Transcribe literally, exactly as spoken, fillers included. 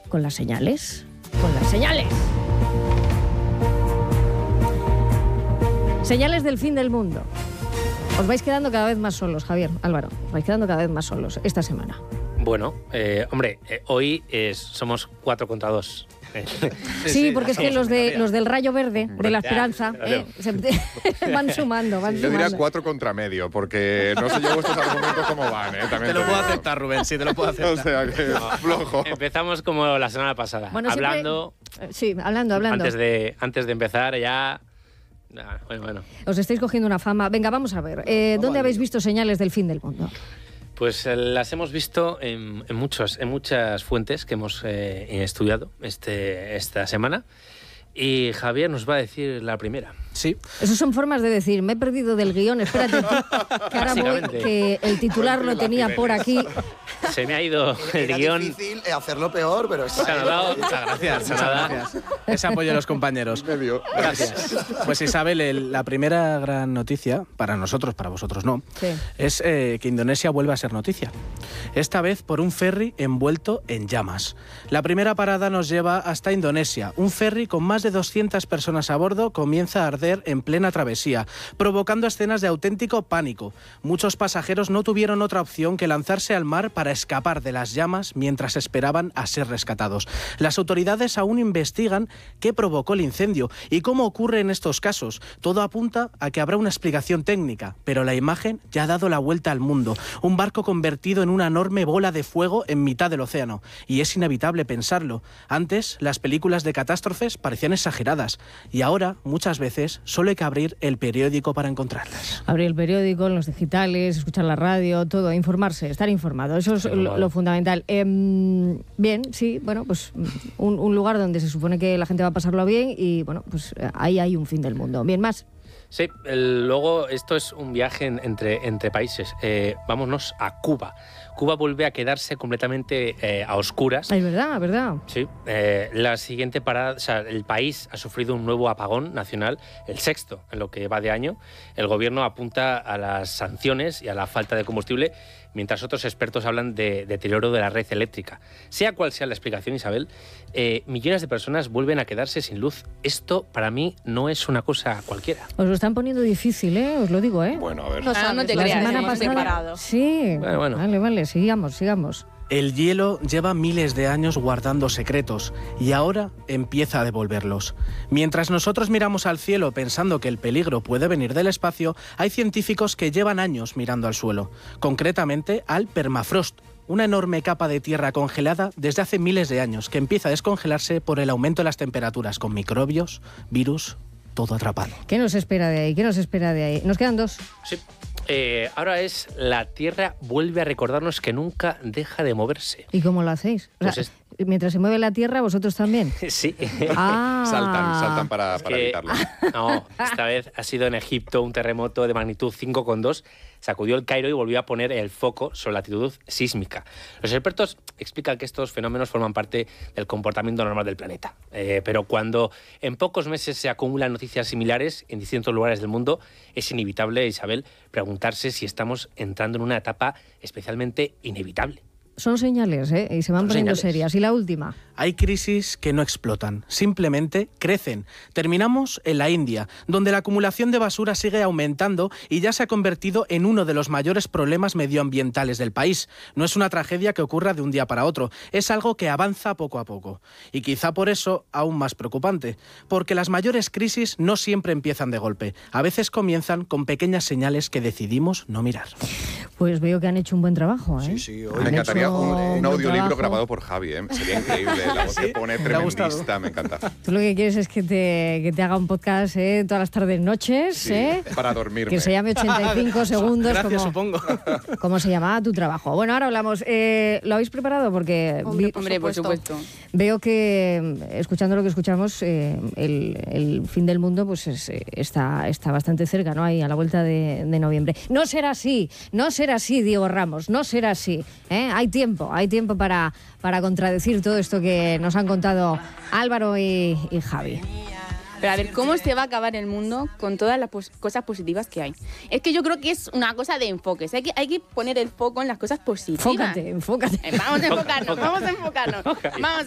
con las señales, con las señales. Señales del fin del mundo. Os vais quedando cada vez más solos, Javier, Álvaro. Os vais quedando cada vez más solos esta semana. Bueno, eh, hombre, eh, hoy eh, somos cuatro contra dos. Sí, sí, porque es que los de los del Rayo Verde, de la Esperanza, eh, se, van sumando, van sí, sumando. Yo diría cuatro contra medio, porque no sé yo vuestros argumentos cómo van. ¿eh? También te lo te puedo aceptar, Rubén, sí, te lo puedo aceptar. O sea, que no, flojo. Empezamos como la semana pasada, bueno, hablando... Siempre, sí, hablando, hablando. Antes de, antes de empezar ya... Bueno, bueno. Os estáis cogiendo una fama. Venga, vamos a ver. Eh, ¿Dónde habéis visto señales del fin del mundo? Pues eh, las hemos visto en, en, muchos, en muchas fuentes que hemos eh, estudiado este, esta semana. Y Javier nos va a decir la primera. Sí. Esas son formas de decir, me he perdido del guión, espérate, que ahora voy, que el titular lo tenía por aquí. Se me ha ido el Era guión. Es difícil hacerlo peor, pero... Se ha dado. Muchas gracias, muchas gracias. Ese apoyo a los compañeros. Gracias. Pues Isabel, el, la primera gran noticia, para nosotros, para vosotros no, sí. es eh, que Indonesia vuelve a ser noticia. Esta vez por un ferry envuelto en llamas. La primera parada nos lleva hasta Indonesia. Un ferry con más de doscientas personas a bordo comienza a arder en plena travesía, provocando escenas de auténtico pánico. Muchos pasajeros no tuvieron otra opción que lanzarse al mar para escapar de las llamas mientras esperaban a ser rescatados. Las autoridades aún investigan qué provocó el incendio y cómo ocurre en estos casos. Todo apunta a que habrá una explicación técnica, pero la imagen ya ha dado la vuelta al mundo. Un barco convertido en una enorme bola de fuego en mitad del océano. Y es inevitable pensarlo. Antes, las películas de catástrofes parecían exageradas y ahora, muchas veces, solo hay que abrir el periódico para encontrarlas. Abrir el periódico, los digitales, escuchar la radio, todo, informarse, estar informado. Eso es lo, lo fundamental. Eh, bien, sí, bueno, pues un, un lugar donde se supone que la gente va a pasarlo bien y, bueno, pues ahí hay un fin del mundo. Bien, más. Sí, el, luego esto es un viaje en, entre, entre países. Eh, vámonos a Cuba. Cuba vuelve a quedarse completamente eh, a oscuras. Es verdad, es verdad. Sí. Eh, la siguiente parada, o sea, el país ha sufrido un nuevo apagón nacional, el sexto en lo que va de año. El gobierno apunta a las sanciones y a la falta de combustible, mientras otros expertos hablan de deterioro de la red eléctrica. Sea cual sea la explicación, Isabel, eh, millones de personas vuelven a quedarse sin luz. Esto, para mí, no es una cosa cualquiera. Os lo están poniendo difícil, ¿eh? Os lo digo, ¿eh? Bueno, a ver. No, ah, no te la creas, semana hemos pasada... separado. Sí, bueno, bueno. Vale, vale, sigamos, sigamos. El hielo lleva miles de años guardando secretos y ahora empieza a devolverlos. Mientras nosotros miramos al cielo pensando que el peligro puede venir del espacio, hay científicos que llevan años mirando al suelo, concretamente al permafrost, una enorme capa de tierra congelada desde hace miles de años que empieza a descongelarse por el aumento de las temperaturas, con microbios, virus, todo atrapado. ¿Qué nos espera de ahí? ¿Qué nos espera de ahí? Nos quedan dos. Sí. Eh, ahora es la Tierra vuelve a recordarnos que nunca deja de moverse. ¿Y cómo lo hacéis? O sea, Pues es... mientras se mueve la Tierra, ¿vosotros también? Sí. Ah. Saltan, saltan para, para que, evitarlo. No, esta vez ha sido en Egipto un terremoto de magnitud cinco coma dos. Sacudió el Cairo y volvió a poner el foco sobre la actitud sísmica. Los expertos explican que estos fenómenos forman parte del comportamiento normal del planeta. Eh, pero cuando en pocos meses se acumulan noticias similares en distintos lugares del mundo, es inevitable, Isabel, preguntarse si estamos entrando en una etapa especialmente inevitable. Son señales, ¿eh? Y se van Son poniendo señales. serias. Y la última. Hay crisis que no explotan, simplemente crecen. Terminamos en la India, donde la acumulación de basura sigue aumentando y ya se ha convertido en uno de los mayores problemas medioambientales del país. No es una tragedia que ocurra de un día para otro, es algo que avanza poco a poco. Y quizá por eso aún más preocupante, porque las mayores crisis no siempre empiezan de golpe. A veces comienzan con pequeñas señales que decidimos no mirar. Pues veo que han hecho un buen trabajo, ¿eh? Sí, sí. Me encantaría un, un buen audiolibro trabajo. grabado por Javi, ¿eh? Sería increíble. La voz que pone ¿Te ha gustado? tremendista, me encanta. Tú lo que quieres es que te, que te haga un podcast, ¿eh? Todas las tardes, noches, Sí, ¿eh? para dormirme. Que se llame ochenta y cinco segundos. Gracias, como, supongo. como se llamaba tu trabajo. Bueno, ahora hablamos. Eh, ¿Lo habéis preparado? Porque Hombre, vi- por, Hombre, por supuesto. veo que, escuchando lo que escuchamos, eh, el, el fin del mundo pues es, eh, está, está bastante cerca, ¿no? Ahí a la vuelta de, de noviembre. No será así, no será así, Diego Ramos, no será así. ¿eh? Hay tiempo, hay tiempo para, para contradecir todo esto que nos han contado Álvaro y, y Javi. Pero a ver, ¿cómo se va a acabar el mundo con todas las pos- cosas positivas que hay? Es que yo creo que es una cosa de enfoques. Hay que, hay que poner el foco en las cosas positivas. Enfócate, enfócate. Eh, Vamos a enfocarnos, vamos a enfocarnos. Vamos a